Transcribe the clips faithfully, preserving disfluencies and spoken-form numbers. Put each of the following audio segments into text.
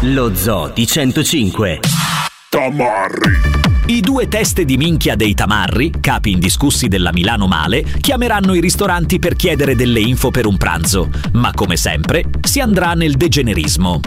Lo Zoo di centocinque. Tamarri. I due teste di minchia dei tamarri, capi indiscussi della Milano Male, chiameranno i ristoranti per chiedere delle info per un pranzo, ma come sempre si andrà nel degenerismo.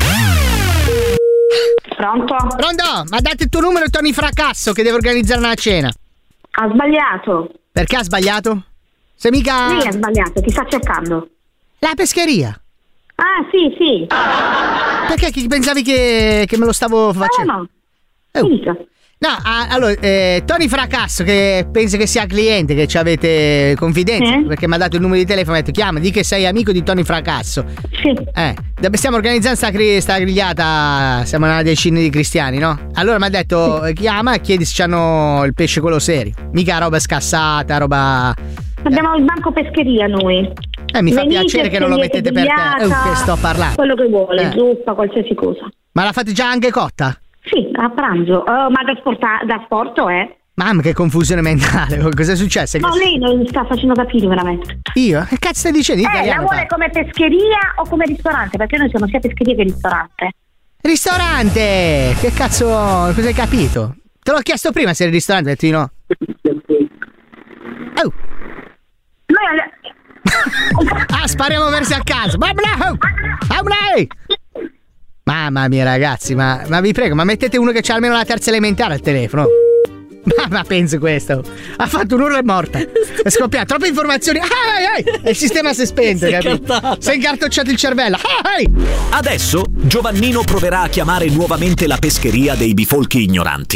Pronto? Pronto? Ma date il tuo numero e Tony Fracasso che deve organizzare una cena. Ha sbagliato. Perché ha sbagliato? Se mica... Lei ha sbagliato, chi sta cercando? La pescheria. Ah, sì, sì. Perché chi pensavi che, che me lo stavo facendo? No, no. Dica. No, ah, allora, eh, Tony Fracasso, che pensa che sia cliente, che ci avete confidenza, eh? Perché mi ha dato il numero di telefono, mi ha detto chiama, di che sei amico di Tony Fracasso. Sì. Eh, stiamo organizzando sta, sta grigliata, siamo una decina di cristiani, no? Allora mi ha detto sì. Chiama e chiedi se c'hanno il pesce quello serio, mica roba scassata, roba... Abbiamo il banco pescheria noi. Eh, mi fa Venite, piacere che non lo mettete per te, eh, che sto parlando. Quello che vuole, eh. zuppa, qualsiasi cosa. Ma la fate già anche cotta? Sì, a pranzo, uh, ma da, sporta- da sporto, eh. Mamma, che confusione mentale, cos'è successo? No, lei non mi sta facendo capire veramente. Io? Che cazzo stai dicendo? Eh, la vuole fa. Come pescheria o come ristorante? Perché noi siamo sia pescheria che ristorante. Ristorante! Che cazzo, cosa hai capito? Te l'ho chiesto prima se eri ristorante, ho detto di no. Oh! Noi alle... ah, spariamo verso a caso. Mamma mia ragazzi, ma, ma vi prego, ma mettete uno che c'ha almeno la terza elementare al telefono. Ma, ma penso questo. Ha fatto un urlo e è morta. È scoppiata, troppe informazioni. Ah, ah, ah. Il sistema si è spento, si capito? Si è incartocciato il cervello. Ah, ah. Adesso Giovannino proverà a chiamare nuovamente la pescheria dei bifolchi ignoranti.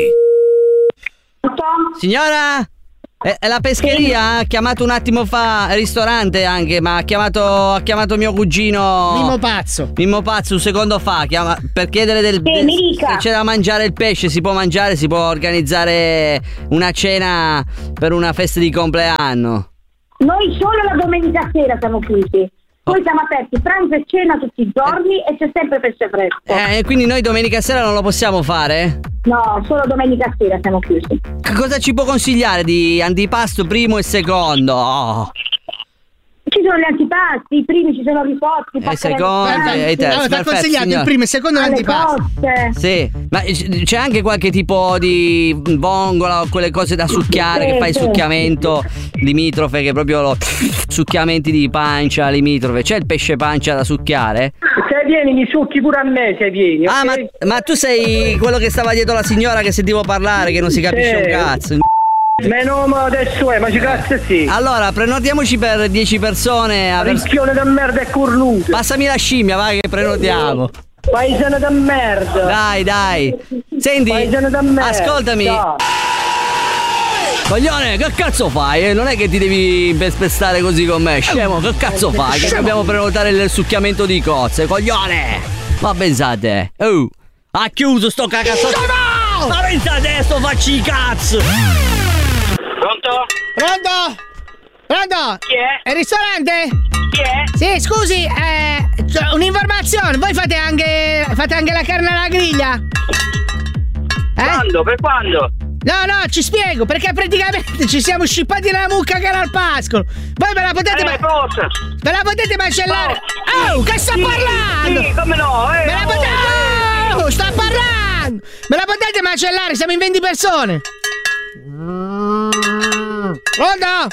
Signora? È la pescheria? Ha chiamato un attimo fa, ristorante anche, ma ha chiamato, ha chiamato mio cugino Mimmo Pazzo. Mimmo Pazzo un secondo fa, chiama, per chiedere del, del se c'è da mangiare il pesce, si può mangiare, si può organizzare una cena per una festa di compleanno. Noi solo la domenica sera siamo chiusi. Poi siamo aperti pranzo e cena tutti i giorni e c'è sempre pesce fresco. Eh, quindi noi domenica sera non lo possiamo fare? No, solo domenica sera siamo chiusi. Che cosa ci può consigliare di antipasto primo e secondo? Oh. Ci sono gli antipasti, i primi ci sono risotti, i secondi e i terzi. Allora, ti ha consigliato il primo e il secondo l'antipasto. Sì, ma c'è anche qualche tipo di vongola o quelle cose da succhiare, sì, che fai sì. Succhiamento limitrofe, che proprio lo succhiamenti di pancia limitrofe. C'è il pesce pancia da succhiare? Se vieni mi succhi pure a me, se vieni. Ah, okay? ma, ma tu sei quello che stava dietro la signora che sentivo parlare, che non si capisce sì. un cazzo. Meno ma adesso è, ma ci cazzo sì. Allora, prenotiamoci per dieci persone. A Ricchione da merda e cornuto. Passami la scimmia, vai che prenotiamo. Paesano da merda. Dai, dai. Senti, Paesano da merda. Ascoltami. No. Coglione, che cazzo fai? Eh? Non è che ti devi spestare così con me, scemo, che cazzo fai? Che dobbiamo prenotare il succhiamento di cozze, coglione. Ma pensate. Oh, ha chiuso sto cazzo. No! Ma pensate, sto facci i cazzo. Pronto? Pronto? Pronto? Chi è? È il ristorante? Chi è? Sì, scusi, eh, un'informazione, voi fate anche fate anche la carne alla griglia? Eh? Quando? Per quando? No, no, ci spiego, perché praticamente ci siamo scippati nella mucca che era al pascolo. Voi me la potete eh, ma- cosa? Me la potete macellare? Oh, oh che sta sì, parlando? Sì, come no? Eh, me la potete... Oh, sta parlando! Me la potete macellare? Siamo in venti persone. Pronto?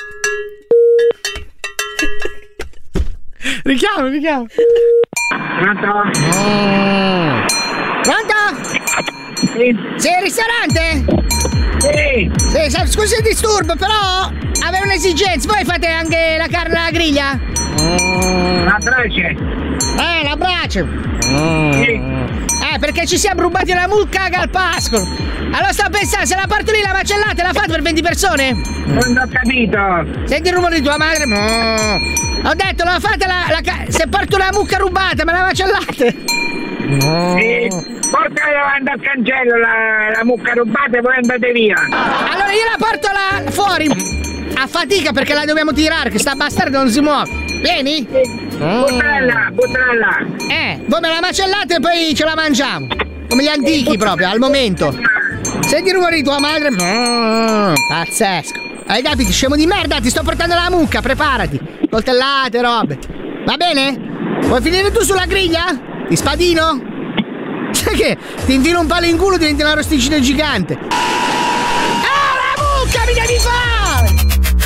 Richiamo, richiamo. Pronto? Mm. Pronto? Sì. Sei al ristorante? Sì. Sì, scusi il disturbo, però avevo un'esigenza. Voi fate anche la carne alla griglia? Mm. La brace. Eh, la brace. Mm. Sì. Eh, perché ci siamo rubati la mucca al pascolo. Allora sto pensando, se la porto lì la macellate, la fate per venti persone? Non ho capito. Senti il rumore di tua madre? No. Ho detto, la fate la, la se porto una mucca rubata, me la macellate? No. Sì, portala davanti al cancello la, la mucca rubata e poi andate via. Allora io la porto là fuori a fatica perché la dobbiamo tirare, che sta bastarda non si muove. Vieni? Sì. Buttala là, buttala là. Eh, voi me la macellate e poi ce la mangiamo. Come gli antichi proprio, al momento. Senti il rumore di tua madre? Mm, pazzesco. Hai capito, scemo di merda, ti sto portando la mucca, preparati. Coltellate, robe. Va bene? Vuoi finire tu sulla griglia? Di spadino? Sai che ti infilo un palo in culo e diventi una rosticina gigante. Ah, la mucca mi devi fare!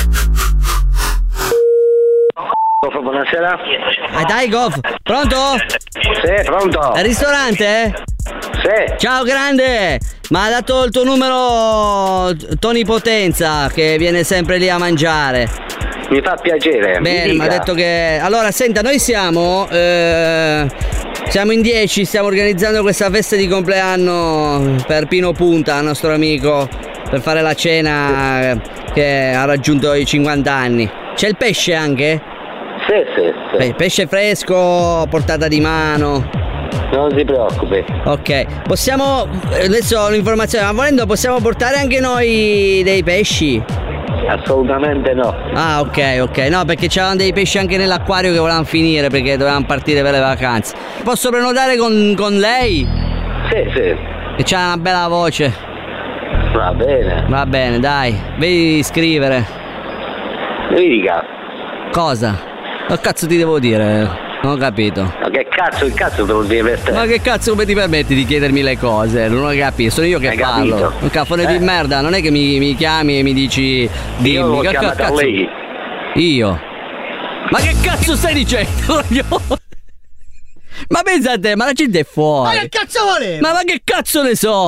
Buonasera. Eh dai, Goff. Pronto? Sì, pronto. Al ristorante? Sì. Ciao grande. Ma ha dato il tuo numero Tony Potenza, che viene sempre lì a mangiare. Mi fa piacere. Bene, mi ha detto che... Allora, senta, noi siamo... Eh... Siamo in dieci, stiamo organizzando questa festa di compleanno per Pino Punta, nostro amico, per fare la cena che ha raggiunto i cinquanta anni. C'è il pesce anche? Sì, sì, sì. Beh, pesce fresco, portata di mano. Non si preoccupi. Ok, possiamo... Adesso ho l'informazione, ma volendo possiamo portare anche noi dei pesci? Assolutamente no. Ah, ok, ok. No, perché c'erano dei pesci anche nell'acquario che volevamo finire perché dovevamo partire per le vacanze. Posso prenotare con, con lei? Sì, sì. Che c'ha una bella voce. Va bene. Va bene, dai. Vedi scrivere. Mi dica. Cosa? Che cazzo ti devo dire? Non ho capito. Ma che cazzo, il cazzo te lo devi per te? Ma che cazzo, come ti permetti di chiedermi le cose? Non ho capito, sono io che Hai parlo. capito? Un caffone Eh. di merda, non è che mi, mi chiami e mi dici dimmi. Io l'ho che chiamata cazzo? lei. Io? Ma che cazzo stai dicendo? Ma pensa a te, ma la gente è fuori. Ma che cazzo volevo? Ma, ma che cazzo ne so?